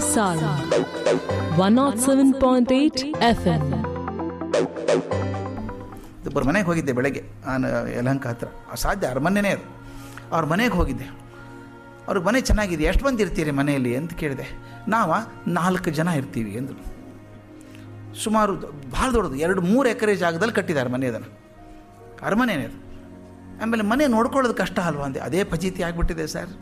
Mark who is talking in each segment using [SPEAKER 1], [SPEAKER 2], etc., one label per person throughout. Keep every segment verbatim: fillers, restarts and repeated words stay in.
[SPEAKER 1] Sarang one oh seven point eight F M.
[SPEAKER 2] ಇಬ್ಬರು ಮನೆಗೆ ಹೋಗಿದ್ದೆ ಬೆಳಗ್ಗೆ, ನಾನು ಯಲಹಂಕ ಹತ್ರ, ಅಸಾಧ್ಯ ಅರಮನೆನೇ ಅದು. ಅವ್ರ ಮನೆಗೆ ಹೋಗಿದ್ದೆ. ಅವ್ರಿಗೆ ಮನೆ ಚೆನ್ನಾಗಿದೆ, ಎಷ್ಟು ಮಂದಿ ಇರ್ತೀರಿ ಮನೆಯಲ್ಲಿ ಅಂತ ಕೇಳಿದೆ. ನಾವು ನಾಲ್ಕು ಜನ ಇರ್ತೀವಿ ಅಂದರು. ಸುಮಾರು ಭಾಳ ದೊಡ್ಡದು, ಎರಡು ಮೂರು ಎಕರೆ ಜಾಗದಲ್ಲಿ ಕಟ್ಟಿದ್ದಾರೆ ಮನೆ. ಅದನ್ನು ಅರಮನೆನೇ ಅದು. ಆಮೇಲೆ ಮನೆ ನೋಡ್ಕೊಳ್ಳೋದು ಕಷ್ಟ ಅಲ್ವಾ ಅಂದೆ. ಅದೇ ಫಜೀತಿ ಆಗಿಬಿಟ್ಟಿದೆ ಸರ್.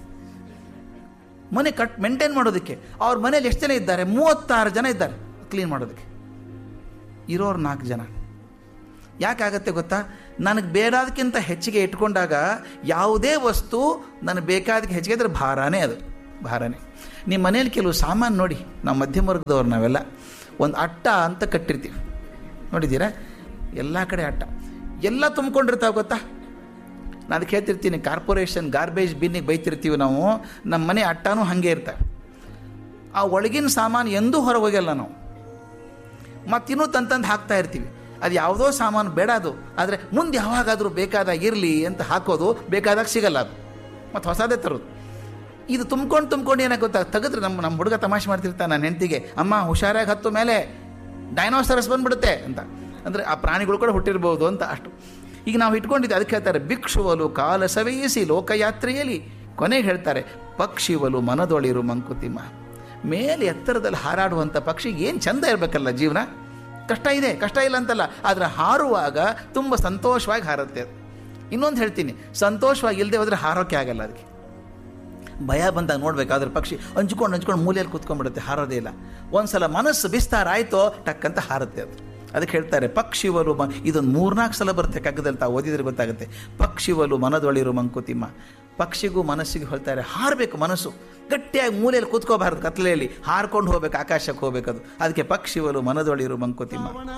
[SPEAKER 2] ಮನೆ ಕಟ್ ಮೇಂಟೈನ್ ಮಾಡೋದಕ್ಕೆ ಅವ್ರ ಮನೇಲಿ ಎಷ್ಟು ಜನ ಇದ್ದಾರೆ? ಮೂವತ್ತಾರು ಜನ ಇದ್ದಾರೆ ಕ್ಲೀನ್ ಮಾಡೋದಕ್ಕೆ. ಇರೋರು ನಾಲ್ಕು ಜನ. ಯಾಕಾಗತ್ತೆ ಗೊತ್ತಾ? ನನಗೆ ಬೇಡದಕ್ಕಿಂತ ಹೆಚ್ಚಿಗೆ ಇಟ್ಕೊಂಡಾಗ ಯಾವುದೇ ವಸ್ತು ನನಗೆ ಬೇಕಾದಕ್ಕೆ ಹೆಚ್ಚಿಗೆ ಇದ್ರೆ ಭಾರನೇ, ಅದು ಭಾರನೇ. ನಿಮ್ಮ ಮನೇಲಿ ಕೆಲವು ಸಾಮಾನು ನೋಡಿ, ನಾವು ಮಧ್ಯಮ ವರ್ಗದವ್ರು ನಾವೆಲ್ಲ ಒಂದು ಅಟ್ಟ ಅಂತ ಕಟ್ಟಿರ್ತೀವಿ, ನೋಡಿದ್ದೀರಾ? ಎಲ್ಲ ಕಡೆ ಅಟ್ಟ ಎಲ್ಲ ತುಂಬ್ಕೊಂಡಿರ್ತಾವೆ ಗೊತ್ತಾ? ನಾನು ಅದಕ್ಕೆ ಹೇಳ್ತಿರ್ತೀನಿ, ಕಾರ್ಪೊರೇಷನ್ ಗಾರ್ಬೇಜ್ ಬಿನ್ನಿಗೆ ಬೈತಿರ್ತೀವಿ ನಾವು. ನಮ್ಮ ಮನೆ ಅಟ್ಟನೂ ಹಾಗೆ ಇರ್ತವೆ. ಆ ಒಳಗಿನ ಸಾಮಾನು ಎಂದೂ ಹೊರಗೆ ಹೋಗಲ್ಲ ನಾವು. ಮತ್ತಿನ್ನೂ ತಂತಂದು ಹಾಕ್ತಾ ಇರ್ತೀವಿ. ಅದು ಯಾವುದೋ ಸಾಮಾನು ಬೇಡ ಅದು, ಆದರೆ ಮುಂದೆ ಯಾವಾಗಾದರೂ ಬೇಕಾದಾಗ ಇರಲಿ ಅಂತ ಹಾಕೋದು, ಬೇಕಾದಾಗ ಸಿಗಲ್ಲ ಅದು, ಮತ್ತು ಹೊಸದೇ ತರೋದು. ಇದು ತುಂಬ್ಕೊಂಡು ತುಂಬ್ಕೊಂಡು ಏನಾಗ ಗೊತ್ತಾ, ತೆಗೆದ್ರೆ ನಮ್ಮ ನಮ್ಮ ಹುಡುಗ ತಮಾಷೆ ಮಾಡ್ತಿರ್ತಾನೆ ನನ್ನ ಹೆಂಡತಿಗೆ, ಅಮ್ಮ ಹುಷಾರಾಗಿ ಹತ್ತು ಮೇಲೆ ಡೈನೋಸರಸ್ ಬಂದುಬಿಡುತ್ತೆ ಅಂತ. ಅಂದರೆ ಆ ಪ್ರಾಣಿಗಳು ಕೂಡ ಹುಟ್ಟಿರ್ಬೋದು ಅಂತ ಅಷ್ಟು. ಈಗ ನಾವು ಇಟ್ಕೊಂಡಿದ್ದೆ. ಅದಕ್ಕೆ ಹೇಳ್ತಾರೆ, ಭಿಕ್ಷುವಲು ಕಾಲ ಸವೆಯಿಸಿ ಲೋಕಯಾತ್ರೆಯಲ್ಲಿ. ಕೊನೆಗೆ ಹೇಳ್ತಾರೆ, ಪಕ್ಷಿವಲು ಮನದೊಳಿರು ಮಂಕುತಿಮ್ಮ. ಮೇಲೆ ಎತ್ತರದಲ್ಲಿ ಹಾರಾಡುವಂಥ ಪಕ್ಷಿಗೆ ಏನು ಚಂದ ಇರಬೇಕಲ್ಲ ಜೀವನ. ಕಷ್ಟ ಇದೆ, ಕಷ್ಟ ಇಲ್ಲ ಅಂತಲ್ಲ, ಆದರೆ ಹಾರುವಾಗ ತುಂಬ ಸಂತೋಷವಾಗಿ ಹಾರುತ್ತೆ ಅದು. ಇನ್ನೊಂದು ಹೇಳ್ತೀನಿ, ಸಂತೋಷವಾಗಿ ಇಲ್ಲದೆ ಹೋದರೆ ಹಾರೋಕ್ಕೆ ಆಗಲ್ಲ. ಅದಕ್ಕೆ ಭಯ ಬಂದಾಗ ನೋಡಬೇಕಾದ್ರೆ ಪಕ್ಷಿ ಹಂಚ್ಕೊಂಡು ಹಂಚ್ಕೊಂಡು ಮೂಲೆಯಲ್ಲಿ ಕೂತ್ಕೊಂಡ್ಬಿಡುತ್ತೆ, ಹಾರೋದೇ ಇಲ್ಲ. ಒಂದು ಸಲ ಮನಸ್ಸು ಬಿಸ್ತಾರ ಆಯಿತೋ ಟಕ್ಕಂತ ಹಾರುತ್ತೆ ಅದು. ಅದಕ್ಕೆ ಹೇಳ್ತಾರೆ, ಪಕ್ಷಿವಲು ಮ ಇದೊಂದು ಮೂರ್ನಾಲ್ಕು ಸಲ ಬರುತ್ತೆ ಕಗ್ಗದಲ್ಲಿ, ತಾವು ಓದಿದ್ರೆ ಗೊತ್ತಾಗುತ್ತೆ. ಪಕ್ಷಿವಲು ಮನದೊಳಿರು ಮಂಕುತಿಮ್ಮ. ಪಕ್ಷಿಗೂ ಮನಸ್ಸಿಗೆ ಹೇಳ್ತಾರೆ, ಹಾರಬೇಕು ಮನಸ್ಸು, ಗಟ್ಟಿಯಾಗಿ ಮೂಲೆಯಲ್ಲಿ ಕೂತ್ಕೋಬಾರ್ದು, ಕತ್ಲೆಯಲ್ಲಿ ಹಾರ್ಕೊಂಡು ಹೋಗ್ಬೇಕು, ಆಕಾಶಕ್ಕೆ ಹೋಗ್ಬೇಕದು. ಅದಕ್ಕೆ ಪಕ್ಷಿವಲು ಮನದೊಳಿರು ಮಂಕುತಿಮ್ಮ.